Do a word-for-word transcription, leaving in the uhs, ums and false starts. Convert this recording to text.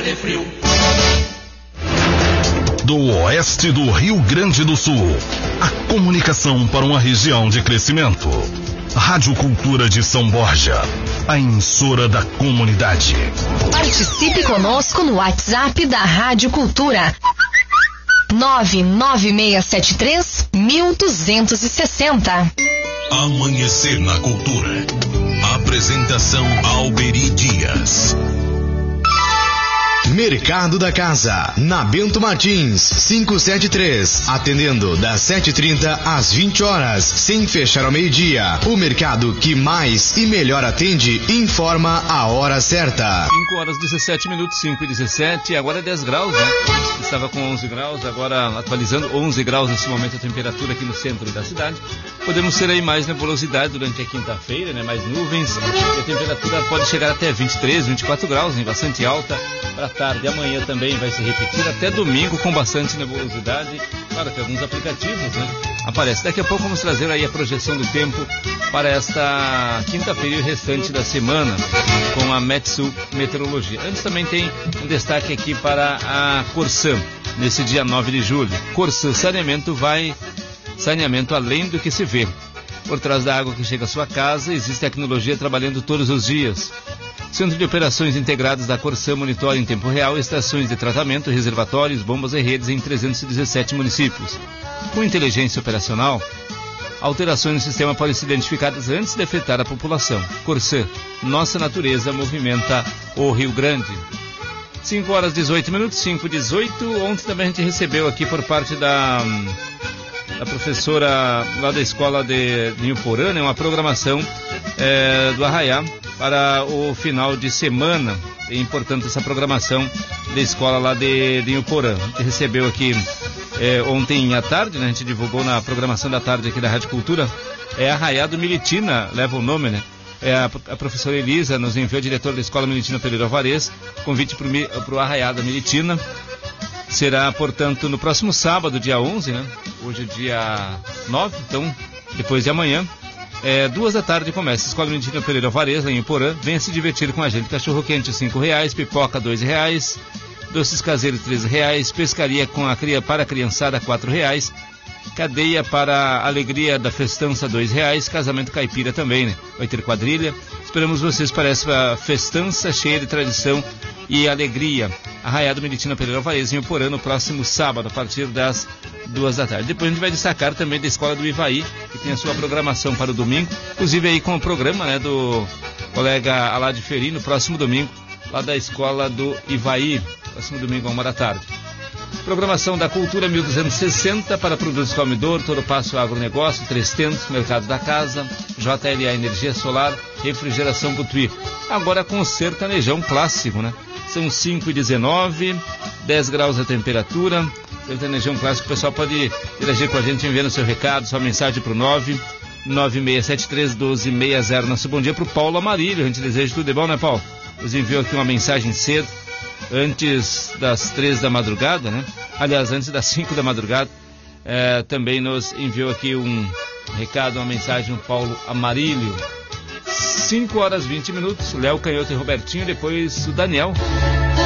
de frio. Do oeste do Rio Grande do Sul, a comunicação para uma região de crescimento. Rádio Cultura de São Borja, a emissora da comunidade. Participe conosco no WhatsApp da Rádio Cultura. nove nove seis sete três, um dois seis zero. Amanhecer na Cultura. Apresentação Alberi Dias. Mercado da Casa, na Bento Martins, quinhentos e setenta e três, atendendo das sete e trinta às vinte horas, sem fechar ao meio-dia. O mercado que mais e melhor atende informa a hora certa. cinco horas e dezessete minutos, cinco e dezessete, agora é dez graus, né? Estava com onze graus, agora atualizando, onze graus nesse momento a temperatura aqui no centro da cidade. Podemos ter aí mais nebulosidade durante a quinta-feira, né? Mais nuvens, e a temperatura pode chegar até vinte e três, vinte e quatro graus, né? Bastante alta. Para tarde, amanhã também vai se repetir, até domingo com bastante nebulosidade. Claro que alguns aplicativos, né, aparecem. Daqui a pouco vamos trazer aí a projeção do tempo para esta quinta-feira e o restante da semana com a Metsul Meteorologia. Antes também tem um destaque aqui para a Corsã, nesse dia nove de julho. Corsã, saneamento vai, saneamento além do que se vê. Por trás da água que chega à sua casa, existe tecnologia trabalhando todos os dias. Centro de Operações Integradas da Corsã monitora em tempo real estações de tratamento, reservatórios, bombas e redes em trezentos e dezessete municípios. Com inteligência operacional, alterações no sistema podem ser identificadas antes de afetar a população. Corsã, nossa natureza movimenta o Rio Grande. cinco horas e dezoito minutos, cinco e dezoito. Ontem também a gente recebeu aqui por parte da, da professora lá da escola de, de Inhoporã, né, uma programação é, do Arraiá para o final de semana. É importante essa programação da escola lá de, de Inhoporã. A gente recebeu aqui é, ontem à tarde, né, a gente divulgou na programação da tarde aqui da Rádio Cultura, é Arraiá do Militina, leva o nome, né? É a, a professora Elisa nos enviou, a diretora da Escola Militina Pereira Alvarez, convite para o Arraiá da Militina. Será, portanto, no próximo sábado, dia onze, né? Hoje é dia nove, então, depois de amanhã. É, duas da tarde começa. Escola Militina Pereira Alvarez, lá em Inhoporã. Venha se divertir com a gente. Cachorro quente, cinco reais. Pipoca, dois reais. Doces caseiros, três reais. Pescaria com a cria, para a criançada, quatro reais. Cadeia para a alegria da festança, dois reais. Casamento caipira também, né? Vai ter quadrilha. Esperamos vocês para essa festança cheia de tradição e alegria. Arraiá do Militina Pereira Alvarez, em Inhoporã, no próximo sábado, a partir das duas da tarde. Depois a gente vai destacar também da Escola do Ivaí, que tem a sua programação para o domingo, inclusive aí com o programa, né, do colega Alad Feri, no próximo domingo, lá da Escola do Ivaí, próximo domingo, uma da tarde. Programação da Cultura mil duzentos e sessenta para produtos Comidor, Todo Passo Agronegócio, Três Tentos, Mercado da Casa, J L A Energia Solar, Refrigeração Butuí. Agora com o sertanejão clássico, né? São cinco e dezenove, dez graus a temperatura. Sertanejão clássico, o pessoal pode interagir com a gente enviando seu recado, sua mensagem para o nove nove seis sete três, um dois seis zero. Nosso bom dia para o Paulo Amarilho. A gente deseja tudo de bom, né, Paulo? Nos enviou aqui uma mensagem cedo, antes das três da madrugada, né? Aliás, antes das cinco da madrugada. É, também nos enviou aqui um recado, uma mensagem, o Paulo Amarilho. cinco horas e vinte minutos, Léo Canhoto e Robertinho, depois o Daniel.